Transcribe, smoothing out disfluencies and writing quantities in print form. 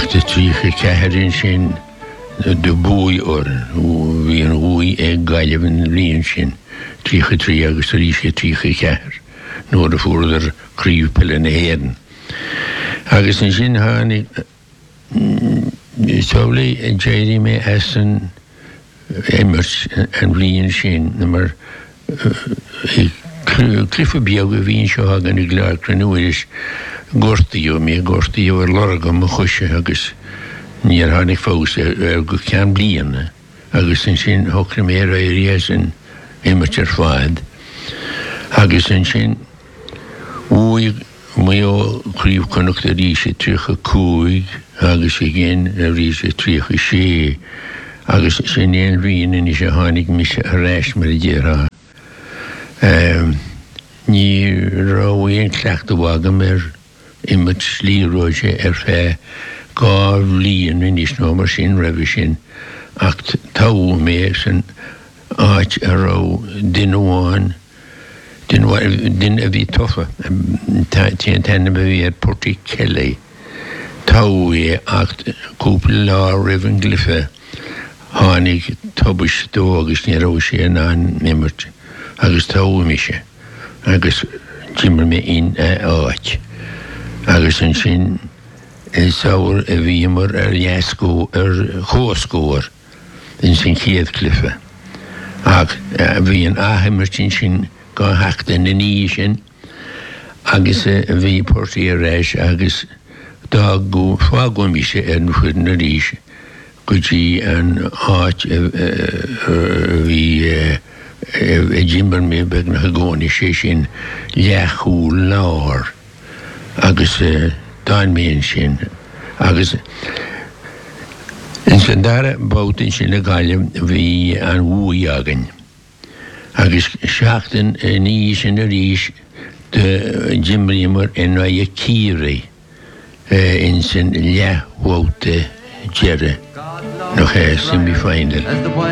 de trícha ceithrin sin de búi oran, bhí an bhúi ag gaiileh an líon sin, trícha trí agus ríise trícha ceithir, nóair a fuair críomh pile na héan. Agus an sin tháinig Toblaí déirí mé as an émert an bhliain sin, na mar clifa beaga bhíonn seo hagan i gláir cruúiris gortaío mé gortaío ar lorgam a chuise agus níor tháinig fós ar go cean bliana agus an sin thocra mé ar éirí an émert ar fáid. Agus an sin bhuaigh mé ó críomh connacht a ríise trícha cúig agus i gcén a ríise trícha sé agus sin éon bhíon in is a tháinig mise a réis mar a ddéará. Ní ráhaíon cleachta bhagam ar imid slíróide ar fé gá bhliain in is nó mar sin rahí sin ach táú mé san áit a rá duine din a bhí tofa tena bhí ar Portí Kelly táú é ach cúpla lá rih an glyfa tháinig tobis dó agus ní rá sé an imirt agus táú mise agus tímar mé in áit agus an sin saoir a bhímar ar jaascó ar chóscóir in sin chéad clifa ach bhí an áhaimmart sin gá heachta na ní sin agus a bhí Portaí a réis agus dá go fágó mise ar na chuir na ríise go dtí an áit bhí Jimbar mé beg na gcónaí sé sin leachú láir agus dáin méon sin agus in san dara bátain sin na gaiile bhí an bhuaí agan agus seachtain ní sin a ríis de Jimrímar in ra a círaí in sin lethmhóta deire nach sin bhí féinil.